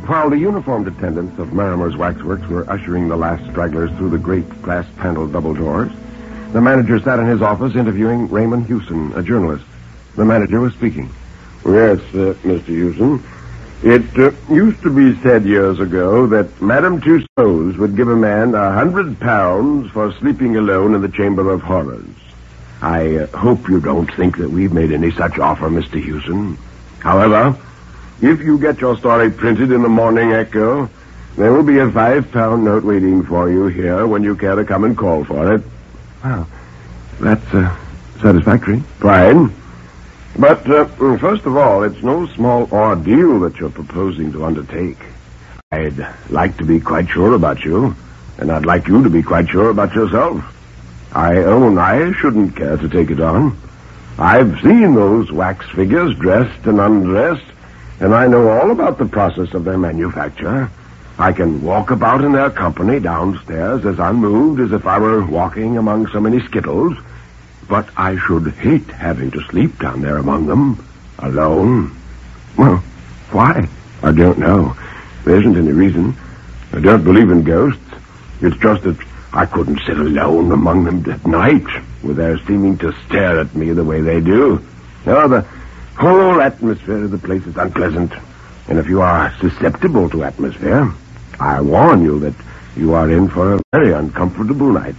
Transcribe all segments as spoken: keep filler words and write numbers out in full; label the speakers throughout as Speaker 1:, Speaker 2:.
Speaker 1: While the uniformed attendants of Merrimer's Waxworks were ushering the last stragglers through the great glass-paneled double doors, the manager sat in his office interviewing Raymond Hewson, a journalist. The manager was speaking.
Speaker 2: Yes, uh, Mister Hewson. It uh, used to be said years ago that Madame Tussauds would give a man a hundred pounds for sleeping alone in the Chamber of Horrors. I uh, hope you don't think that we've made any such offer, Mister Hewson. However, if you get your story printed in the Morning Echo, there will be a five-pound note waiting for you here when you care to come and call for it.
Speaker 1: Well, that's uh, satisfactory.
Speaker 2: Fine. But, uh, first of all, it's no small ordeal that you're proposing to undertake. I'd like to be quite sure about you, and I'd like you to be quite sure about yourself. I own I shouldn't care to take it on. I've seen those wax figures dressed and undressed, and I know all about the process of their manufacture. I can walk about in their company downstairs as unmoved as if I were walking among so many skittles. But I should hate having to sleep down there among them, alone.
Speaker 1: Well, why?
Speaker 2: I don't know. There isn't any reason. I don't believe in ghosts. It's just that I couldn't sit alone among them at night, with their seeming to stare at me the way they do. No, the whole atmosphere of the place is unpleasant. And if you are susceptible to atmosphere, I warn you that you are in for a very uncomfortable night.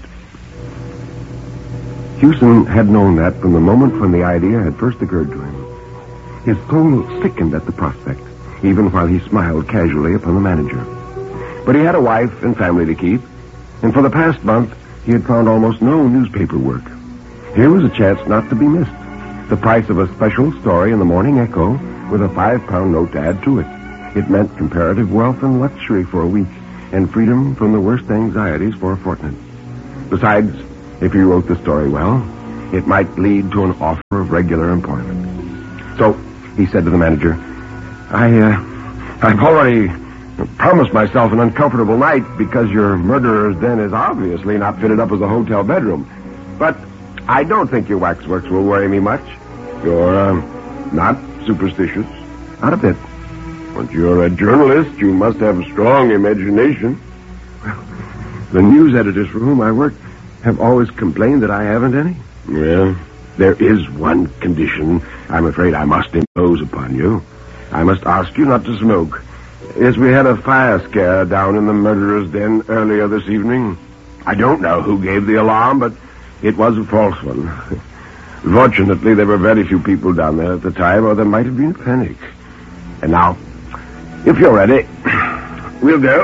Speaker 1: Hewson had known that from the moment when the idea had first occurred to him. His soul sickened at the prospect, even while he smiled casually upon the manager. But he had a wife and family to keep, and for the past month he had found almost no newspaper work. Here was a chance not to be missed. The price of a special story in the Morning Echo with a five-pound note to add to it. It meant comparative wealth and luxury for a week, and freedom from the worst anxieties for a fortnight. Besides, if he wrote the story well, it might lead to an offer of regular employment. So, he said to the manager, I, uh, I've already promised myself an uncomfortable night because your murderer's den is obviously not fitted up as a hotel bedroom. But I don't think your waxworks will worry me much.
Speaker 2: You're, um, not superstitious?
Speaker 1: Not a bit.
Speaker 2: But you're a journalist. You must have a strong imagination.
Speaker 1: Well, the news editors for whom I work have always complained that I haven't any.
Speaker 2: Well, there is one condition I'm afraid I must impose upon you. I must ask you not to smoke. Yes, we had a fire scare down in the murderer's den earlier this evening. I don't know who gave the alarm, but it was a false one. Fortunately, there were very few people down there at the time, or there might have been a panic. And now, if you're ready, we'll go.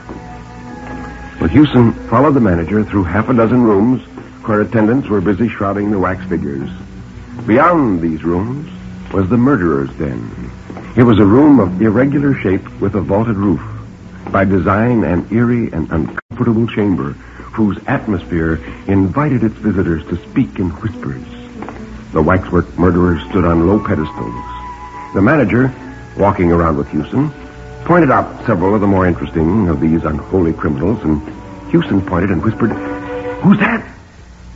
Speaker 1: Well, Hewson followed the manager through half a dozen rooms where attendants were busy shrouding the wax figures. Beyond these rooms was the murderer's den. It was a room of irregular shape with a vaulted roof. By design, an eerie and uncomfortable chamber whose atmosphere invited its visitors to speak in whispers. The waxwork murderers stood on low pedestals. The manager, walking around with Hewson, pointed out several of the more interesting of these unholy criminals, and Hewson pointed and whispered, "Who's that?"